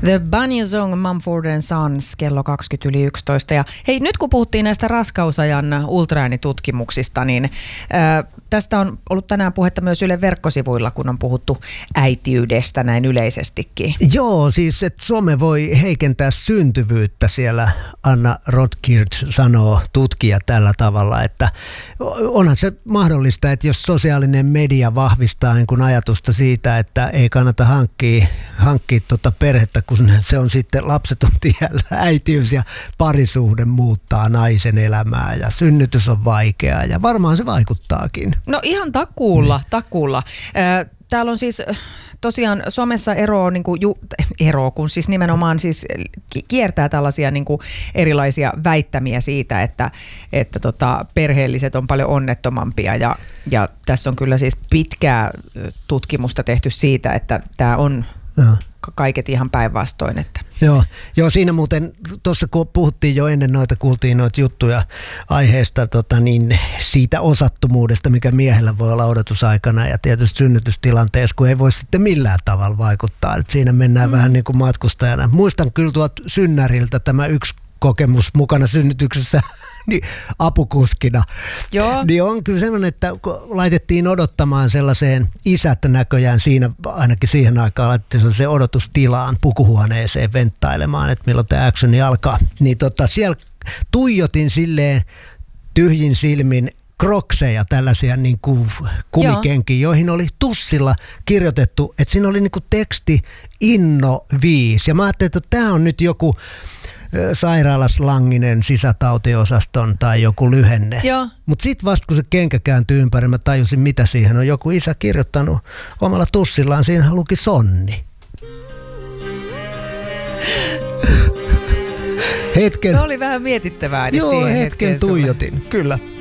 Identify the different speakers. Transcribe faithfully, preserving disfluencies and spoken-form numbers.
Speaker 1: The Bunny Song, Mumford and Sons, kello kaksikymmentä yli yksitoista. Ja hei, nyt kun puhuttiin näistä raskausajan ultraäänitutkimuksista, niin äh, tästä on ollut tänään puhetta myös Ylen verkkosivuilla, kun on puhuttu äitiydestä näin yleisestikin.
Speaker 2: Joo, siis että some voi heikentää syntyvyyttä, siellä Anna Rotkirch sanoo, tutkija, tällä tavalla, että onhan se mahdollista, että jos sosiaalinen media vahvistaa niin kuin ajatusta siitä, että ei kannata hankkia, hankkia tuota perhettä, kun se on sitten lapset on tiellä, äitiys ja parisuhde muuttaa naisen elämää ja synnytys on vaikeaa ja varmaan se vaikuttaakin.
Speaker 1: No ihan takuulla, mm. takuulla. Äh, täällä on siis tosiaan somessa ero, niin kuin ju, ero, kun siis nimenomaan siis kiertää tällaisia niin kuin erilaisia väittämiä siitä, että, että tota, perheelliset on paljon onnettomampia ja, ja tässä on kyllä siis pitkää tutkimusta tehty siitä, että tämä on ja kaiket ihan päinvastoin. Että.
Speaker 2: Joo, joo, siinä muuten, tuossa kun puhuttiin jo ennen noita, kuultiin noita juttuja aiheesta, tota, niin siitä osattomuudesta, mikä miehellä voi olla odotusaikana ja tietysti synnytystilanteessa, kun ei voi sitten millään tavalla vaikuttaa. Et siinä mennään mm. vähän niin kuin matkustajana. Muistan kyllä tuolta Synnäriltä tämä yksi kokemus mukana synnytyksessä niin apukuskina.
Speaker 1: Joo.
Speaker 2: Niin on kyllä semmoinen, että laitettiin odottamaan sellaiseen, isät näköjään siinä, ainakin siihen aikaan laitettiin sellaiseen odotustilaan, pukuhuoneeseen venttailemaan, että milloin tämä actioni alkaa. Niin tota, siellä tuijotin silleen tyhjin silmin krokseja, tällaisia niin kuin kumikenkiä, joihin oli tussilla kirjoitettu, että siinä oli niin kuin teksti Inno viisi. Ja mä ajattelin, että tämä on nyt joku sairaalaslanginen sisätautiosaston tai joku lyhenne. Mutta sitten vasta kun se kenkä kääntyi ympäri, mä tajusin mitä siihen on. Joku isä kirjoittanut omalla tussillaan, siinä luki Sonni. Hetken.
Speaker 1: Se oli vähän mietittävää.
Speaker 2: Joo, hetken tuijotin, kyllä.